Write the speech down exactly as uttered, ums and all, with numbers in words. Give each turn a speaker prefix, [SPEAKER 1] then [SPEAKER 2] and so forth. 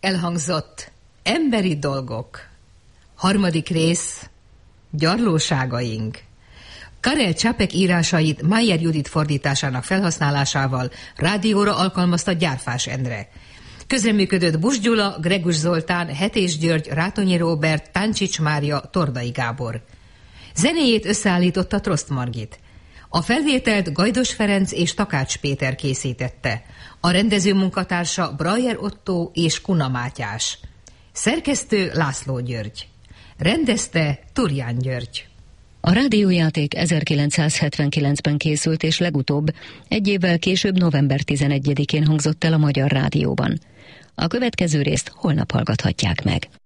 [SPEAKER 1] Elhangzott Emberi dolgok. Harmadik rész. Gyarlóságaink. Karel Čapek írásait Mayer Judit fordításának felhasználásával rádióra alkalmazta Gyárfás Endre. Közreműködött Buss Gyula, Gregus Zoltán, Hetés György, Rátonyi Róbert, Táncsics Mária, Tordai Gábor. Zenéjét összeállította Trost Margit. A felvételt Gajdos Ferenc és Takács Péter készítette. A rendező munkatársa Brajer Ottó és Kuna Mátyás. Szerkesztő László György. Rendezte Turján György.
[SPEAKER 2] A rádiójáték ezerkilencszázhetvenkilencben készült, és legutóbb egy évvel később november tizenegyedikén hangzott el a Magyar Rádióban. A következő részt holnap hallgathatják meg.